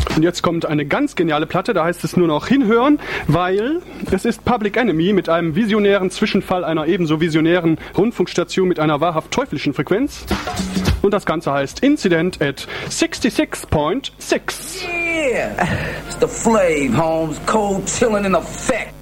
Und jetzt kommt eine ganz geniale Platte, da heißt es nur noch hinhören, weil es ist Public Enemy mit einem visionären Zwischenfall einer ebenso visionären Rundfunkstation mit einer wahrhaft teuflischen Frequenz. Und das Ganze heißt Incident at 66.6. Yeah! It's the Flav, Holmes. Cold chillin' in effect.